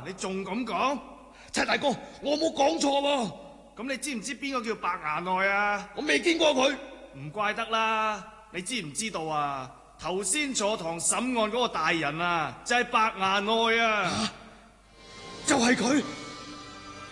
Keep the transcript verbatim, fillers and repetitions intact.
你仲咁講？ 齊大哥，我冇講錯喎。 咁你知唔知邊個叫白牙內啊？ 我未見過佢。 唔怪得啦，你知唔知道啊？頭先坐堂審案嗰個大人啊，就係白牙內啊！ 啊就係佢。